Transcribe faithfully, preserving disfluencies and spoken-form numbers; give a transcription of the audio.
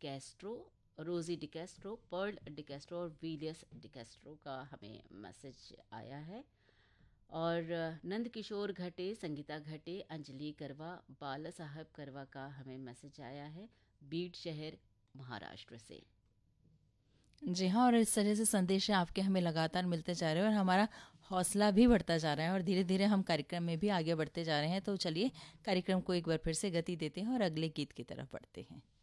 डिकैस्ट्रो, रोजी डिकैस्ट्रो, पर्ल डिकैस्ट्रो और विलियस डिकैस्ट्रो का हमें मैसेज आया है। और नंद किशोर घटे, संगीता घटे, अंजलि करवा, बाला साहब करवा का हमें मैसेज आया है बीड शहर महाराष्ट्र से। जी हाँ, और इस तरह से संदेश आपके हमें लगातार मिलते जा रहे हैं और हमारा हौसला भी बढ़ता जा रहा है और धीरे धीरे हम कार्यक्रम में भी आगे बढ़ते जा रहे हैं। तो चलिए कार्यक्रम को एक बार फिर से गति देते हैं और अगले गीत की तरफ बढ़ते हैं।